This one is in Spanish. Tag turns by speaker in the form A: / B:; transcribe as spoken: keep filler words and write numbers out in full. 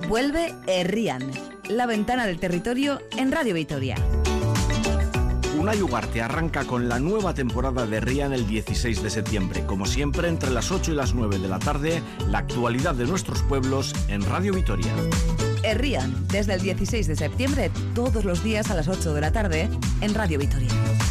A: Vuelve Herrian, la ventana del territorio en Radio Vitoria.
B: Unai Ugarte arranca con la nueva temporada de Herrian el dieciséis de septiembre. Como siempre, entre las ocho y las nueve de la tarde, la actualidad de nuestros pueblos en Radio Vitoria.
A: Herrian, desde el dieciséis de septiembre, todos los días a las ocho de la tarde, en Radio Vitoria.